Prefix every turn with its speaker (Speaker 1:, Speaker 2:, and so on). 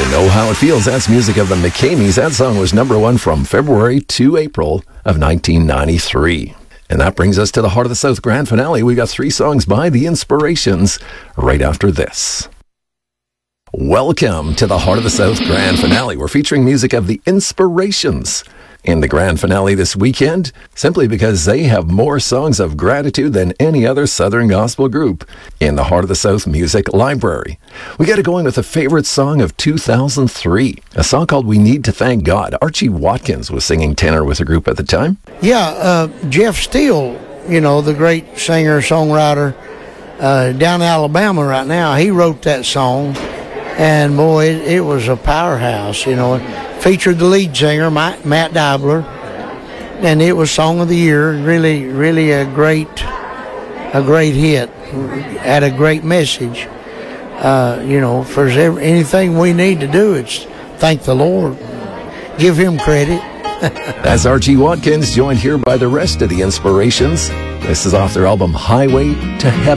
Speaker 1: You know how it feels. That's music of the McCameys. That song was number one from February to April of 1993. And that brings us to the Heart of the South grand finale. We got 3 songs by The Inspirations right after this. Welcome to the Heart of the South grand finale. We're featuring music of The Inspirations in the grand finale this weekend, simply because they have more songs of gratitude than any other Southern gospel group in the Heart of the South Music Library. We got it going with a favorite song of 2003, a song called We Need to Thank God. Archie Watkins was singing tenor with the group at the time.
Speaker 2: Yeah, Jeff Steele, the great singer-songwriter down in Alabama right now, he wrote that song, and boy, it was a powerhouse, Featured the lead singer, Matt Dibler, and it was Song of the Year. Really, really a great hit. Had a great message. For anything we need to do, it's thank the Lord, give Him credit.
Speaker 1: That's Archie Watkins, joined here by the rest of The Inspirations. This is off their album Highway to Heaven.